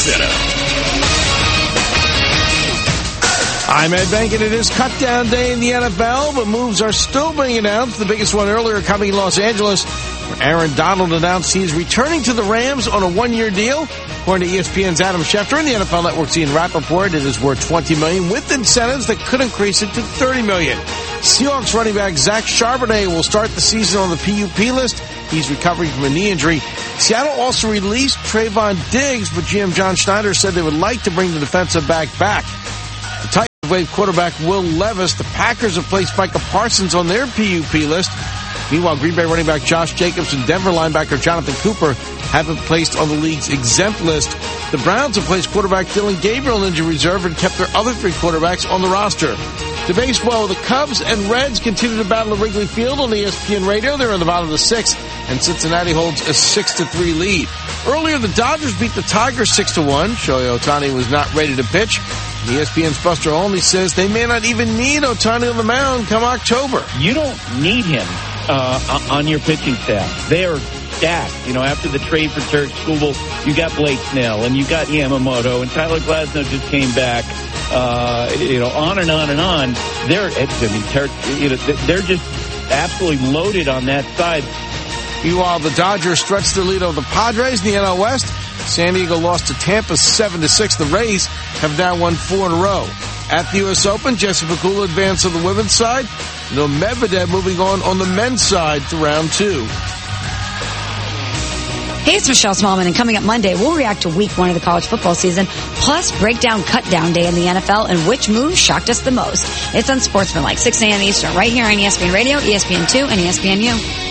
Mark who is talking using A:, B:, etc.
A: Center.
B: I'm Ed Bank, and it is cut-down day in the NFL, but moves are still being announced. The biggest one earlier coming in Los Angeles, where Aaron Donald announced he's returning to the Rams on a one-year deal. According to ESPN's Adam Schefter and the NFL Network's Ian Rappaport, it is worth $20 million with incentives that could increase it to $30 million. Seahawks running back Zach Charbonnet will start the season on the PUP list. He's recovering from a knee injury. Seattle also released Trayvon Diggs, but GM John Schneider said they would like to bring the defensive back. The Titans waived quarterback Will Levis. The Packers have placed Micah Parsons on their PUP list. Meanwhile, Green Bay running back Josh Jacobs and Denver linebacker Jonathan Cooper have been placed on the league's exempt list. The Browns have placed quarterback Dylan Gabriel on injury reserve and kept their other three quarterbacks on the roster. To baseball, the Cubs and Reds continue to battle at Wrigley Field on ESPN Radio. They're in the bottom of the sixth, and Cincinnati holds a 6-3 lead. Earlier, the Dodgers beat the Tigers 6-1. Shohei Ohtani was not ready to pitch. ESPN's Buster Olney says they may not even need Ohtani on the mound come October.
C: You don't need him on your pitching staff. They are stacked. You know, after the trade for Tarek Skubal, you got Blake Snell, and you got Yamamoto, and Tyler Glasnow just came back. On and on and on. They're just absolutely loaded on that side.
B: Meanwhile, the Dodgers stretched their lead over the Padres in the NL West. San Diego lost to Tampa 7-6. The Rays have now won 4 in a row. At the U.S. Open, Jessica Pegula advanced on the women's side. No Medvedev moving on the men's side to round 2.
D: Hey, it's Michelle Smallman, and coming up Monday, we'll react to week 1 of the college football season, plus break down cut-down day in the NFL and which move shocked us the most. It's on Sportsmanlike, 6 a.m. Eastern, right here on ESPN Radio, ESPN2, and ESPNU.